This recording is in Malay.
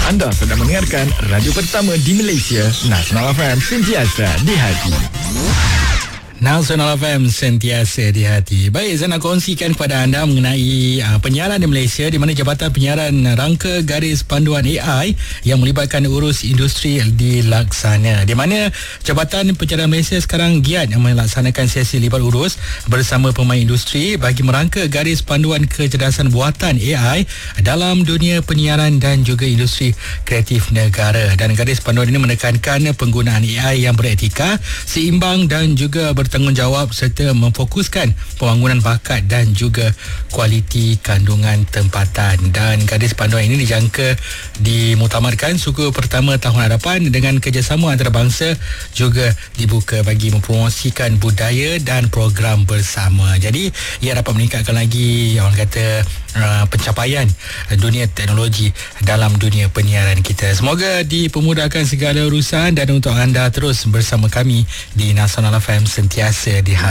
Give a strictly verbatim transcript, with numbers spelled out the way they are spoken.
Anda sedang mendengarkan radio pertama di Malaysia, Nasional F M, sentiasa di hati. Nasional F M, sentiasa di hati. Baik, saya nak kongsikan kepada anda mengenai uh, penyiaran di Malaysia, di mana Jabatan Penyiaran rangka garis panduan A I yang melibatkan urus industri dilaksana. Di mana Jabatan Penyiaran Malaysia sekarang giat melaksanakan sesi libat urus bersama pemain industri bagi merangka garis panduan kecerdasan buatan A I dalam dunia penyiaran dan juga industri kreatif negara. Dan garis panduan ini menekankan penggunaan A I yang beretika, seimbang dan juga ber bertanggungjawab serta memfokuskan pembangunan bakat dan juga kualiti kandungan tempatan. Dan garis panduan ini dijangka dimuktamadkan suku pertama tahun hadapan dengan kerjasama antarabangsa, juga dibuka bagi mempromosikan budaya dan program bersama. Jadi ia dapat meningkatkan lagi orang kata uh, pencapaian dunia teknologi dalam dunia penyiaran kita. Semoga dipermudahkan segala urusan, dan untuk anda terus bersama kami di Nasional F M, sentiasa di hati.